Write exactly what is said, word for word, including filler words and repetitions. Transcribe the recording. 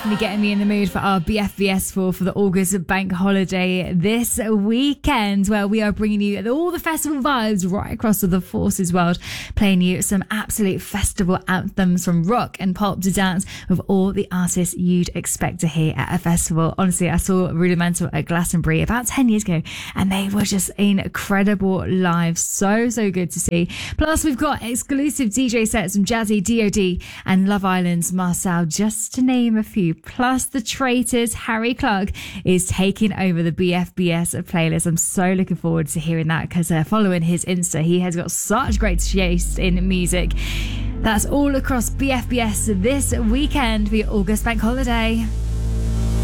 Getting me in the mood for our B F B S four for the August bank holiday this weekend, where we are bringing you all the festival vibes right across the Forces world, playing you some absolute festival anthems from rock and pop to dance with all the artists you'd expect to hear at a festival. Honestly, I saw Rudimental at Glastonbury about ten years ago and they were just incredible live. So, so good to see. Plus, we've got exclusive D J sets from Jazzy, D O D and Love Island's Marcel, just to name a few. Plus, the Traitors, Harry Clark, is taking over the B F B S playlist. I'm so looking forward to hearing that because uh, following his Insta, he has got such great taste in music. That's all across B F B S this weekend for your August bank holiday.